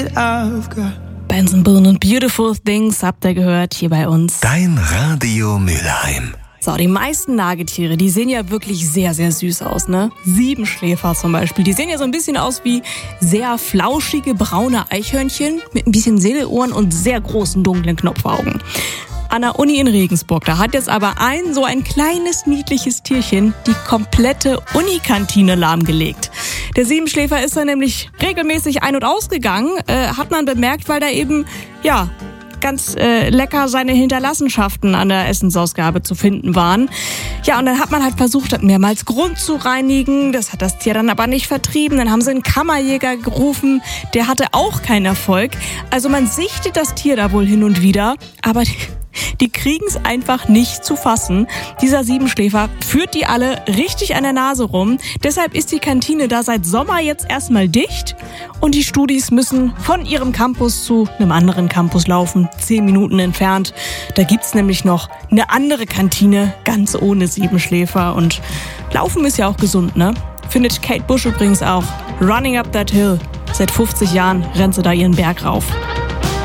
that I've got. Benson Boone und Beautiful Things habt ihr gehört hier bei uns. Dein Radio Mülheim. So, die meisten Nagetiere, die sehen ja wirklich sehr, sehr süß aus, ne? Siebenschläfer zum Beispiel, die sehen ja so ein bisschen aus wie sehr flauschige braune Eichhörnchen mit ein bisschen Seelohren und sehr großen dunklen Knopfaugen. An der Uni in Regensburg, da hat jetzt aber so ein kleines, niedliches Tierchen die komplette Unikantine lahmgelegt. Der Siebenschläfer ist da nämlich regelmäßig ein- und ausgegangen, hat man bemerkt, weil da eben, ganz lecker seine Hinterlassenschaften an der Essensausgabe zu finden waren. Ja, und dann hat man halt versucht, mehrmals Grund zu reinigen. Das hat das Tier dann aber nicht vertrieben. Dann haben sie einen Kammerjäger gerufen. Der hatte auch keinen Erfolg. Also man sichtet das Tier da wohl hin und wieder, aber die kriegen es einfach nicht zu fassen. Dieser Siebenschläfer führt die alle richtig an der Nase rum. Deshalb ist die Kantine da seit Sommer jetzt erstmal dicht. Und die Studis müssen von ihrem Campus zu einem anderen Campus laufen, 10 Minuten entfernt. Da gibt's nämlich noch eine andere Kantine, ganz ohne Siebenschläfer. Und Laufen ist ja auch gesund, ne? Findet Kate Bush übrigens auch. Running Up That Hill. Seit 50 Jahren rennt sie da ihren Berg rauf.